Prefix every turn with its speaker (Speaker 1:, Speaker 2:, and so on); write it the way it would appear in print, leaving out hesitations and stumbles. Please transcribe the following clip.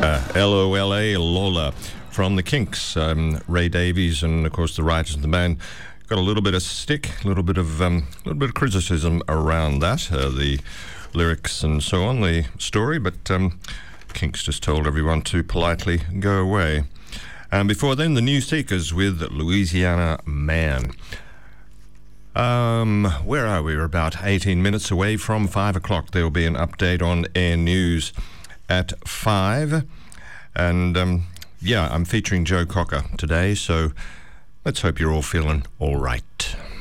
Speaker 1: Lola, Lola from the Kinks, Ray Davies, and of course the writers of the band got a little bit of stick, a little bit of criticism around that, the lyrics and so on, the story, but Kinks just told everyone to politely go away. And before then, the New Seekers with Louisiana Man. Where are we? We're about 18 minutes away from 5 o'clock. There will be an update on Air News at 5. And, I'm featuring Joe Cocker today, so let's hope you're all feeling all right.